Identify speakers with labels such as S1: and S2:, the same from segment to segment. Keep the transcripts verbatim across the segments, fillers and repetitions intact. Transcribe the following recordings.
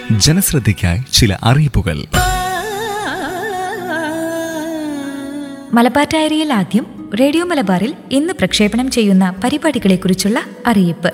S1: ജനശ്രദ്ധയ്ക്കായി ചില അറിയിപ്പുകൾ.
S2: മലബാർ ഡയറിയിൽ ആദ്യം റേഡിയോ മലബാറിൽ ഇന്ന് പ്രക്ഷേപണം ചെയ്യുന്ന പരിപാടികളെക്കുറിച്ചുള്ള അറിയിപ്പ്.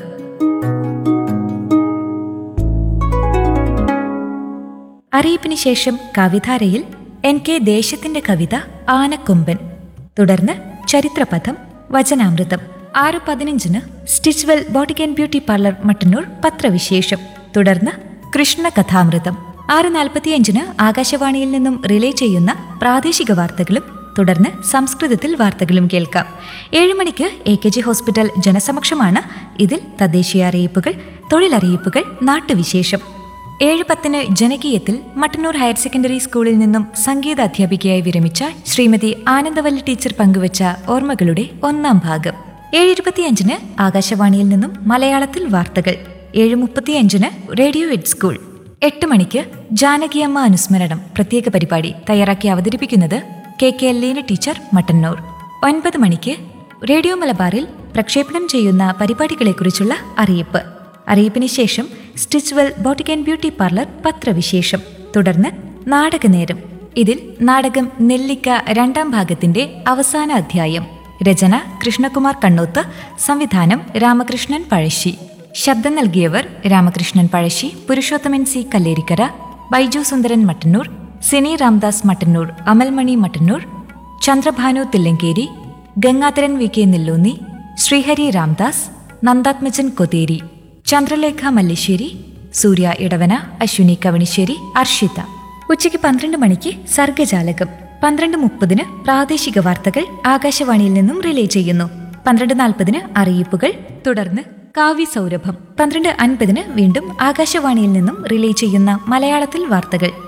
S2: അറിയിപ്പിന് ശേഷം കവിധാരയിൽ എൻ കെ ദേശത്തിന്റെ കവിത ആനക്കൊമ്പൻ, തുടർന്ന് ചരിത്രപഥം, വചനാമൃതം. ആറ് പതിനഞ്ചിന് Stitchwell boutique and beauty parlour Mattannur പത്രവിശേഷം, തുടർന്ന് കൃഷ്ണകഥാമൃതം. ആറ് നാൽപ്പത്തിയഞ്ചിന് ആകാശവാണിയിൽ നിന്നും റിലേ ചെയ്യുന്ന പ്രാദേശിക വാർത്തകളും തുടർന്ന് സംസ്കൃതത്തിൽ വാർത്തകളും കേൾക്കാം. ഏഴ് മണിക്ക് എ കെ ജി ഹോസ്പിറ്റൽ ജനസമക്ഷമാണ്. ഇതിൽ തദ്ദേശീയ അറിയിപ്പുകൾ, തൊഴിലറിയിപ്പുകൾ, നാട്ടുവിശേഷം. ഏഴ് പത്തിന് ജനകീയത്തിൽ മട്ടന്നൂർ ഹയർ സെക്കൻഡറി സ്കൂളിൽ നിന്നും സംഗീത അധ്യാപികയായി വിരമിച്ച ശ്രീമതി ആനന്ദവല്ലി ടീച്ചർ പങ്കുവച്ച ഓർമ്മകളുടെ ഒന്നാം ഭാഗം. ഏഴ് ഇരുപത്തിയഞ്ചിന് ആകാശവാണിയിൽ നിന്നും മലയാളത്തിൽ വാർത്തകൾ. ഏഴ് മുപ്പത്തിയഞ്ചിന് റേഡിയോ എഡ് സ്കൂൾ. എട്ട് മണിക്ക് ജാനകിയമ്മ അനുസ്മരണം പ്രത്യേക പരിപാടി തയ്യാറാക്കി അവതരിപ്പിക്കുന്നത് K K Leena teacher, Mattannur. ഒൻപത് മണിക്ക് റേഡിയോ മലബാറിൽ പ്രക്ഷേപണം ചെയ്യുന്ന പരിപാടികളെക്കുറിച്ചുള്ള അറിയിപ്പ്. അറിയിപ്പിന് ശേഷം Stitchwell boutique and beauty parlour പത്രവിശേഷം, തുടർന്ന് നാടകനേരം. ഇതിൽ നാടകം നെല്ലിക്ക രണ്ടാം ഭാഗത്തിന്റെ അവസാന അധ്യായം. രചന കൃഷ്ണകുമാർ കണ്ണൂത്ത്, സംവിധാനം രാമകൃഷ്ണൻ പഴശ്ശി. ശബ്ദം നൽകിയവർ രാമകൃഷ്ണൻ പഴശ്ശി, പുരുഷോത്തമൻ സി കല്ലേരിക്കര, ബൈജു സുന്ദരൻ മട്ടന്നൂർ, സിനി രാംദാസ് മട്ടന്നൂർ, അമൽമണി മട്ടന്നൂർ, ചന്ദ്രഭാനു തില്ലങ്കേരി, ഗംഗാധരൻ വി കെ നെല്ലൂന്നി, ശ്രീഹരി രാംദാസ്, നന്ദാത്മജൻ കൊതേരി, ചന്ദ്രലേഖ മല്ലിശ്ശേരി, സൂര്യ ഇടവന, അശ്വിനി കവണിശ്ശേരി, അർഷിത. ഉച്ചയ്ക്ക് പന്ത്രണ്ട് മണിക്ക് സർഗജാലകം. പന്ത്രണ്ട് മുപ്പതിന് പ്രാദേശിക വാർത്തകൾ ആകാശവാണിയിൽ നിന്നും റിലേ ചെയ്യുന്നു. പന്ത്രണ്ട് നാൽപ്പതിന് അറിയിപ്പുകൾ, തുടർന്ന് കാവ്യസൗരഭം. പന്ത്രണ്ട് അൻപതിന് വീണ്ടും ആകാശവാണിയിൽ നിന്നും റിലേ ചെയ്യുന്ന മലയാളത്തിൽ വാർത്തകൾ.